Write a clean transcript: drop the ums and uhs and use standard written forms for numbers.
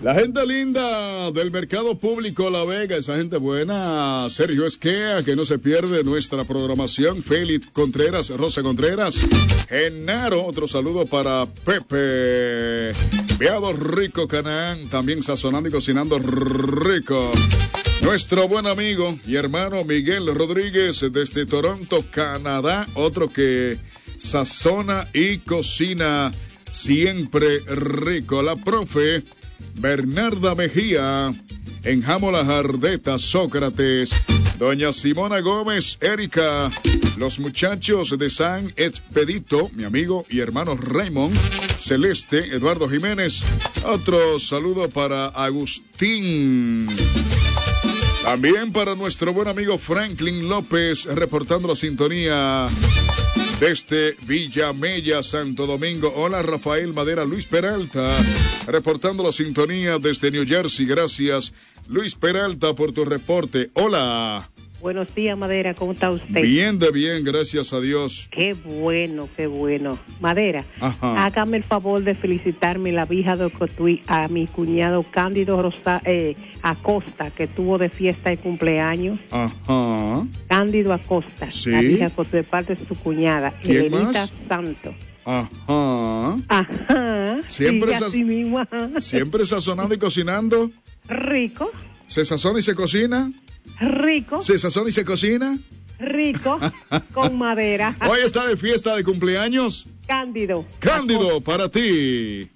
La gente linda del mercado público La Vega, esa gente buena. Sergio Esquea, que no se pierde nuestra programación. Félix Contreras, Rosa Contreras. Genaro, otro saludo para Pepe. Veado Rico Canaán, también sazonando y cocinando rico. Nuestro buen amigo y hermano Miguel Rodríguez desde Toronto, Canadá. Otro que sazona y cocina siempre rico. La profe Bernarda Mejía, en Jamo La Jardeta, Sócrates. Doña Simona Gómez, Erika, los muchachos de San Expedito, mi amigo y hermano Raymond, Celeste, Eduardo Jiménez. Otro saludo para Agustín. También para nuestro buen amigo Franklin López, reportando la sintonía desde Villamella, Santo Domingo. Hola, Rafael Madera. Luis Peralta, reportando la sintonía desde New Jersey. Gracias, Luis Peralta, por tu reporte. Hola. Buenos días, Madera. ¿Cómo está usted? Bien, de bien, gracias a Dios. Qué bueno, qué bueno. Madera, Ajá. hágame el favor de felicitarme la vieja de Cotuí a mi cuñado Cándido Acosta, que tuvo de fiesta de cumpleaños. Ajá. Cándido Acosta, Sí. la vieja de parte de su cuñada, ¿Quién Elenita más? Santos. Ajá. Ajá. Siempre, sí, así mismo, ajá. siempre sazonando y cocinando. Rico, Se sazona y se cocina. rico, Se sazona y se cocina. rico, con madera. Hoy está de fiesta de cumpleaños. Cándido. Cándido, para ti.